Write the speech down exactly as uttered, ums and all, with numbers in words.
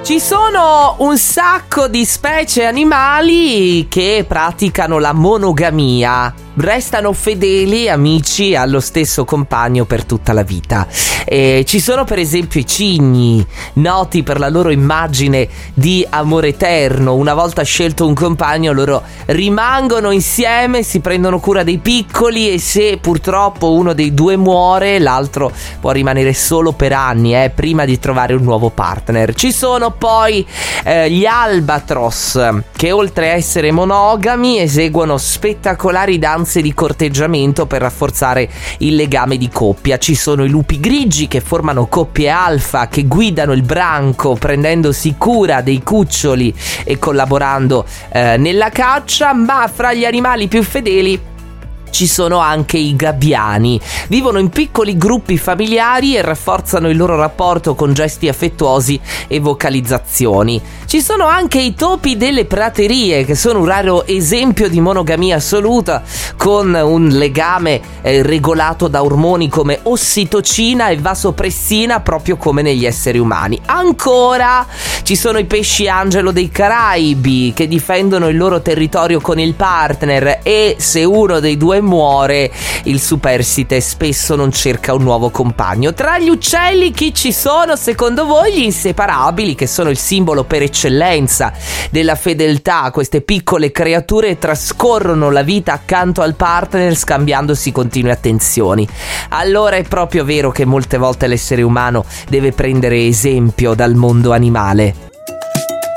Ci sono un sacco di specie animali che praticano la monogamia, restano fedeli amici allo stesso compagno per tutta la vita. E ci sono per esempio i cigni, noti per la loro immagine di amore eterno. Una volta scelto un compagno, loro rimangono insieme, si prendono cura dei piccoli, e se purtroppo uno dei due muore, l'altro può rimanere solo per anni eh, prima di trovare un nuovo partner. Ci sono poi eh, gli albatros, che oltre a essere monogami eseguono spettacolari danze di corteggiamento per rafforzare il legame di coppia. Ci sono i lupi grigi, che formano coppie alfa, che guidano il branco prendendosi cura dei cuccioli e collaborando eh, nella caccia. Ma fra gli animali più fedeli ci sono anche i gabbiani. Vivono in piccoli gruppi familiari e rafforzano il loro rapporto con gesti affettuosi e vocalizzazioni. Ci sono anche i topi delle praterie, che sono un raro esempio di monogamia assoluta, con un legame eh, regolato da ormoni come ossitocina e vasopressina, proprio come negli esseri umani. Ancora ci sono i pesci angelo dei Caraibi, che difendono il loro territorio con il partner, e se uno dei due muore, il superstite spesso non cerca un nuovo compagno. Tra gli uccelli, chi ci sono secondo voi? Gli inseparabili, che sono il simbolo per eccellenza della fedeltà. Queste piccole creature trascorrono la vita accanto al partner, scambiandosi continue attenzioni. Allora è proprio vero che molte volte l'essere umano deve prendere esempio dal mondo animale.